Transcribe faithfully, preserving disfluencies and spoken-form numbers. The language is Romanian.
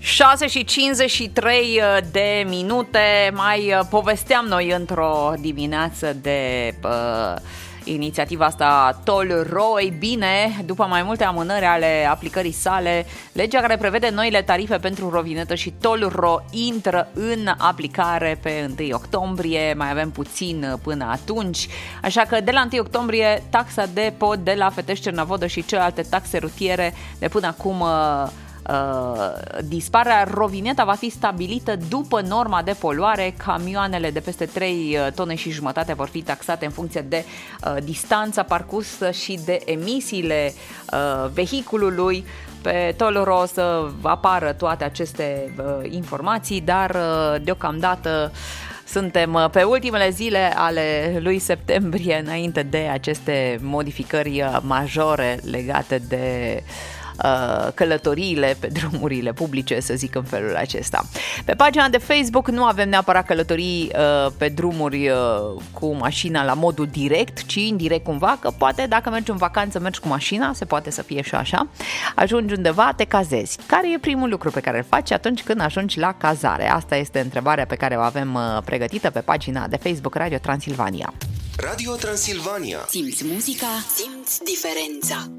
șase și cincizeci și trei de minute. Mai povesteam noi într-o dimineață de uh, inițiativa asta Toll-Ro. Bine, după mai multe amânări ale aplicării sale, legea care prevede noile tarife pentru rovinetă și Toll-Ro intră în aplicare pe întâi octombrie. Mai avem puțin până atunci, așa că de la întâi octombrie taxa de pod de la Fetești-Cernavodă și celelalte taxe rutiere de până acum uh, Uh, disparea. Rovineta va fi stabilită după norma de poluare. Camioanele de peste trei tone și jumătate vor fi taxate în funcție de uh, distanța parcursă și de emisiile uh, vehiculului. Pe Toll-Ro să apară toate aceste uh, informații, dar uh, deocamdată suntem pe ultimele zile ale lui septembrie, înainte de aceste modificări majore legate de călătoriile pe drumurile publice, să zic în felul acesta. Pe pagina de Facebook nu avem neapărat călătorii uh, pe drumuri uh, cu mașina la modul direct, ci indirect cumva, că poate dacă mergi în vacanță, mergi cu mașina, se poate să fie și așa, ajungi undeva, te cazezi. Care e primul lucru pe care îl faci atunci când ajungi la cazare? Asta este întrebarea pe care o avem uh, pregătită pe pagina de Facebook Radio Transilvania. Radio Transilvania. Simți muzica, simți diferența.